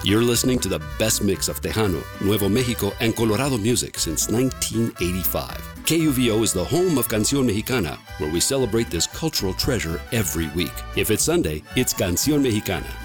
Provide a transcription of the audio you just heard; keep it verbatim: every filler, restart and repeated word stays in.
You're listening to the best mix of Tejano, Nuevo Mexico, and Colorado music since nineteen eighty-five. K U V O is the home of Canción Mexicana, where we celebrate this cultural treasure every week. If it's Sunday, it's Canción Mexicana.